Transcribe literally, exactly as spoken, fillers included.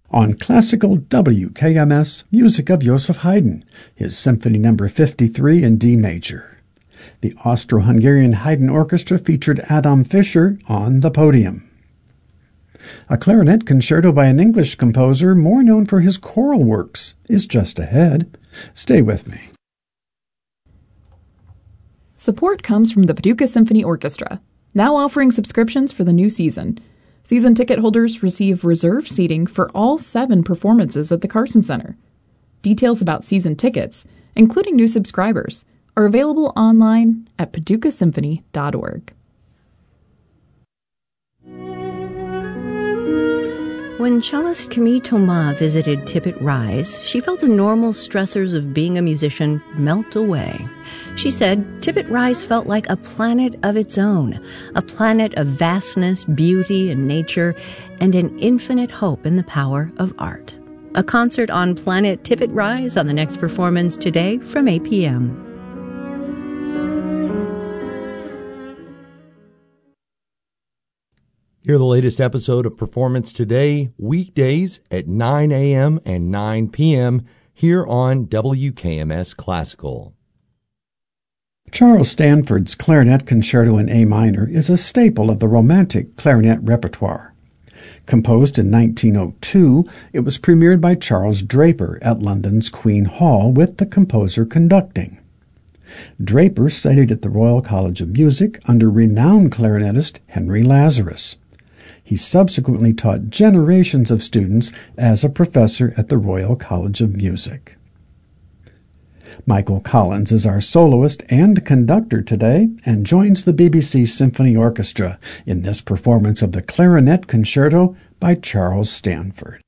On classical W K M S, music of Joseph Haydn, his Symphony Number fifty-three in D major. The Austro-Hungarian Haydn Orchestra featured Adam Fischer on the podium. A clarinet concerto by an English composer more known for his choral works is just ahead. Stay with me. Support comes from the Paducah Symphony Orchestra, now offering subscriptions for the new season. Season ticket holders receive reserved seating for all seven performances at the Carson Center. Details about season tickets, including new subscribers, are available online at paducah symphony dot org. When cellist Camille Thomas visited Tippett Rise, she felt the normal stressors of being a musician melt away. She said Tippett Rise felt like a planet of its own, a planet of vastness, beauty, and nature, and an infinite hope in the power of art. A concert on Planet Tippett Rise on the next performance today from eight p.m. Hear the latest episode of Performance Today, weekdays at nine a.m. and nine p.m. here on W K M S Classical. Charles Stanford's Clarinet Concerto in A minor is a staple of the Romantic clarinet repertoire. Composed in nineteen oh two, it was premiered by Charles Draper at London's Queen Hall with the composer conducting. Draper studied at the Royal College of Music under renowned clarinetist Henry Lazarus. He subsequently taught generations of students as a professor at the Royal College of Music. Michael Collins is our soloist and conductor today and joins the B B C Symphony Orchestra in this performance of the Clarinet Concerto by Charles Stanford.